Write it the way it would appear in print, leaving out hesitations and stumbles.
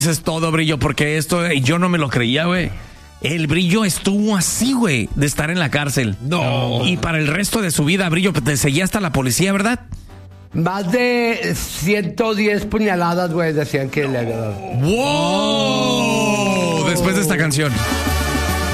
Eso es todo, Brillo, porque esto yo no me lo creía, güey. El Brillo estuvo así, güey, de estar en la cárcel. No. Y para el resto de su vida, Brillo, te seguía hasta la policía, ¿verdad? Más de 110 puñaladas, güey, decían que le había dado. ¡Wow! Después de esta canción.